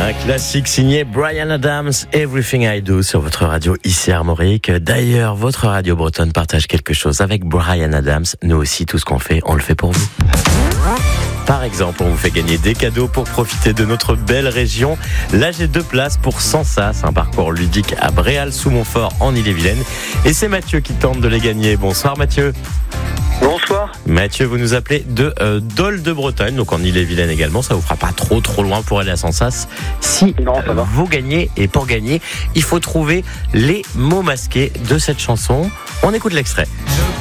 Un classique signé Bryan Adams, Everything I Do sur votre radio ici Armorique. D'ailleurs, votre radio bretonne partage quelque chose avec Bryan Adams. Nous aussi, tout ce qu'on fait, on le fait pour vous. Par exemple, on vous fait gagner des cadeaux pour profiter de notre belle région. Là, j'ai 2 places pour Sansas, un parcours ludique à Bréal-sous-Montfort en Ille-et-Vilaine. Et c'est Mathieu qui tente de les gagner. Bonsoir Mathieu. Bonsoir. Mathieu, vous nous appelez de Dole de Bretagne, donc en Ille-et-Vilaine également. Ça vous fera pas trop loin pour aller à Sansas. Si Non, ça va. vous gagnez, et pour gagner, il faut trouver les mots masqués de cette chanson. On écoute l'extrait.